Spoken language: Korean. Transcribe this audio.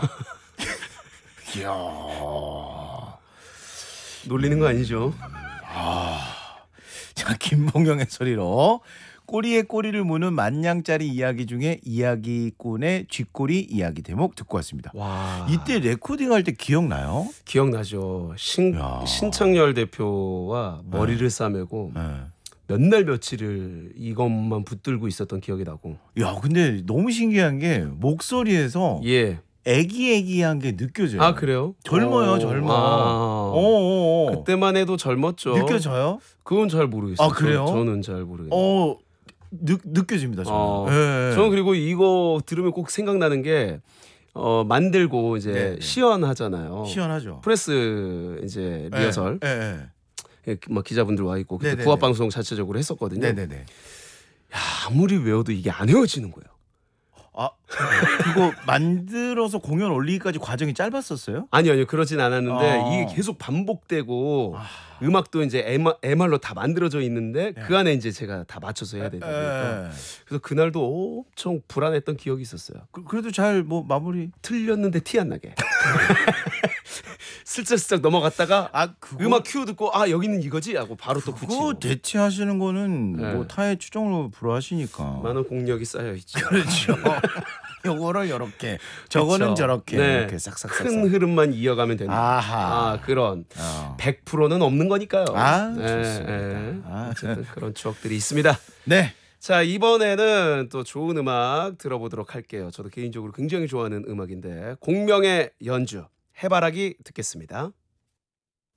이야. 놀리는 거 아니죠? 자, 김봉영의 소리로 꼬리에 꼬리를 무는 만냥짜리 이야기 중에 이야기꾼의 쥐꼬리 이야기 대목 듣고 왔습니다. 와. 이때 레코딩할 때 기억나요? 기억나죠. 야. 신창열 대표와 머리를 싸매고 네. 몇 날 며칠을 이것만 붙들고 있었던 기억이 나고. 야, 근데 너무 신기한 게 목소리에서 예. 애기애기한 게 느껴져요. 아 그래요? 젊어요, 오. 젊어. 아. 그때만 해도 젊었죠. 느껴져요? 그건 잘 모르겠어요. 아, 그래요? 저는 잘 모르겠어요. 느껴집니다. 저는. 예. 저는 그리고 이거 들으면 꼭 생각나는 게 만들고 이제 네. 시연하잖아요. 시원하죠. 프레스 이제 리허설. 예, 예. 예, 막 기자분들 와 있고 그때 네네네. 부합 방송 자체적으로 했었거든요. 네네네. 야, 아무리 외워도 이게 안 외워지는 거예요. 아, 그거 만들어서 공연 올리기까지 과정이 짧았었어요? 아니요, 그러진 않았는데 아. 이게 계속 반복되고 음악도 이제 MR로 다 만들어져 있는데 그 안에 이제 제가 다 맞춰서 해야 되다 보니까 그래서 그날도 엄청 불안했던 기억이 있었어요. 그래도 잘 뭐 마무리. 틀렸는데 티 안 나게. 슬쩍슬쩍 넘어갔다가 음악 큐 듣고 여기는 이거지 하고 바로 또 그거 붙이고. 대체하시는 거는 네. 뭐 타의 추정으로 불허하시니까. 많은 공력이 쌓여 있죠. 그렇죠. 요거를 요렇게 저거는 그쵸. 저렇게 네. 이렇게 싹싹싹. 큰 흐름만 이어가면 된다. 아하. 그런 어. 100%는 없는 거니까요. 좋습니다. 어쨌든 그런 추억들이 있습니다. 네. 자, 이번에는 또 좋은 음악 들어보도록 할게요. 저도 개인적으로 굉장히 좋아하는 음악인데 공명의 연주 해바라기 듣겠습니다.